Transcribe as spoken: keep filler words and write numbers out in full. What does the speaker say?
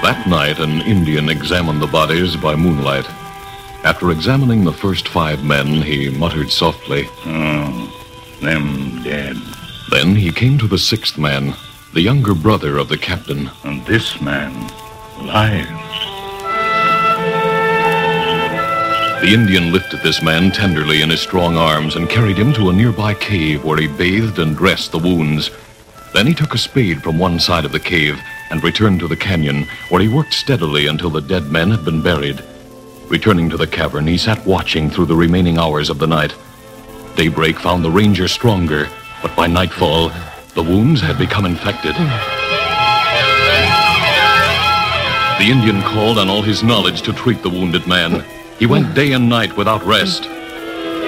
That night, an Indian examined the bodies by moonlight. After examining the first five men, he muttered softly, "Oh, them dead." Then he came to the sixth man, the younger brother of the captain. "And this man lives." The Indian lifted this man tenderly in his strong arms and carried him to a nearby cave where he bathed and dressed the wounds. Then he took a spade from one side of the cave and returned to the canyon, where he worked steadily until the dead men had been buried. Returning to the cavern, he sat watching through the remaining hours of the night. Daybreak found the ranger stronger, but by nightfall, the wounds had become infected. The Indian called on all his knowledge to treat the wounded man. He went day and night without rest,